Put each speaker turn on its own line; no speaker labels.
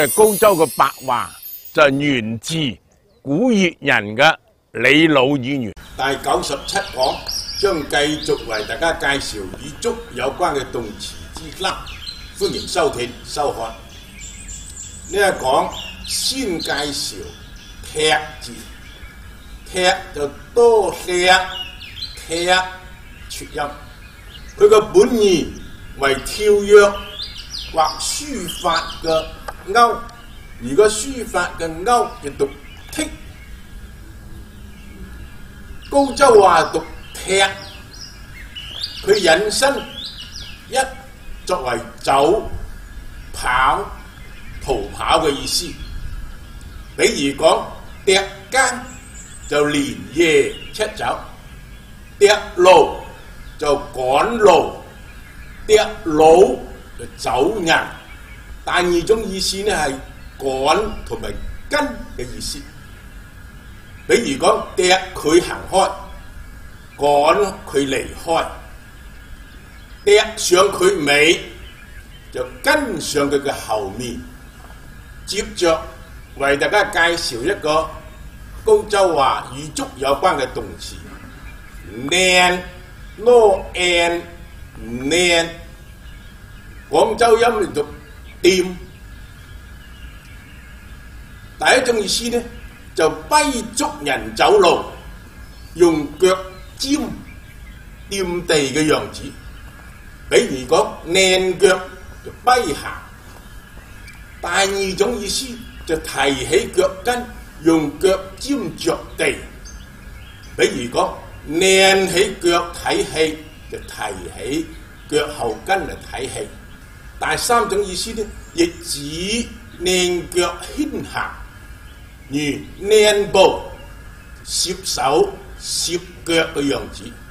高州嘅白話就源自古越人嘅李老語言。
第97講將繼續為大家介紹與足有關嘅動詞之啦，歡迎收聽收看。呢一講先介紹踢字，踢就多踢，踢撮音。佢個本意為跳躍或書法嘅勾，如果書法嘅勾就讀剔，高州話讀踢。佢引申一作為走、跑、逃跑嘅意思。比如講趯更就連夜出走，趯路就趕路，趯路就走人。第二種意思呢係趕同埋跟嘅意思。比如講趯佢行開，趕佢離開，趯上佢尾就跟上佢嘅後面。接着為大家介紹一個高州話與足有關嘅動詞，躡 no an 躡，廣州音嚟讀掂。第一種意思呢就跛足人走路，用腳尖掂地嘅樣子。比如講躡腳就跛行。第二種意思就提起腳跟，用腳尖着地。比如講躡起腳睇戲，就提起腳後跟嚟睇戲。第三種意思呢，亦指躡腳輕行，如躡步、攝手、攝腳嘅樣子。